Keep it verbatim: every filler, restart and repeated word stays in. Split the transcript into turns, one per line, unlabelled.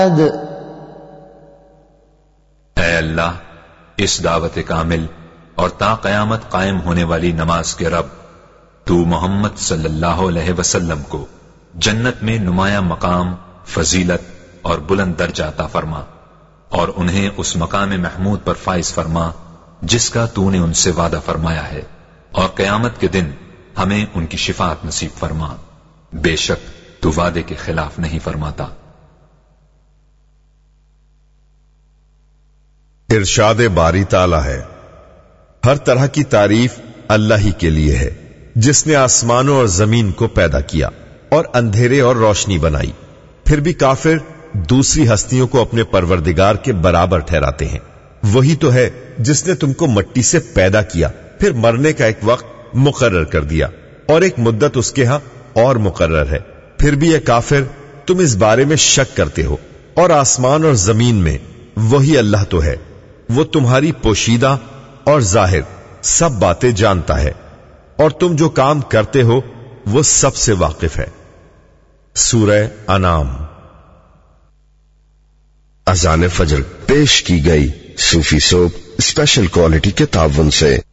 اے اللہ، اس دعوت کامل اور تا قیامت قائم ہونے والی نماز کے رب، تو محمد صلی اللہ علیہ وسلم کو جنت میں نمایاں مقام، فضیلت اور بلند درجہ عطا فرما، اور انہیں اس مقام محمود پر فائز فرما جس کا تو نے ان سے وعدہ فرمایا ہے، اور قیامت کے دن ہمیں ان کی شفاعت نصیب فرما، بے شک تو وعدے کے خلاف نہیں فرماتا۔
ارشاد باری تعالی ہے، ہر طرح کی تعریف اللہ ہی کے لیے ہے جس نے آسمانوں اور زمین کو پیدا کیا اور اندھیرے اور روشنی بنائی۔ پھر بھی کافر دوسری ہستیوں کو اپنے پروردگار کے برابر ٹھہراتے ہیں۔ وہی تو ہے جس نے تم کو مٹی سے پیدا کیا، پھر مرنے کا ایک وقت مقرر کر دیا اور ایک مدت اس کے ہاں اور مقرر ہے۔ پھر بھی یہ کافر تم اس بارے میں شک کرتے ہو، اور آسمان اور زمین میں وہی اللہ تو ہے، وہ تمہاری پوشیدہ اور ظاہر سب باتیں جانتا ہے، اور تم جو کام کرتے ہو وہ سب سے واقف ہے۔ سورہ انعام۔
اذان فجر پیش کی گئی صوفی سوپ اسپیشل کوالٹی کے تعاون سے۔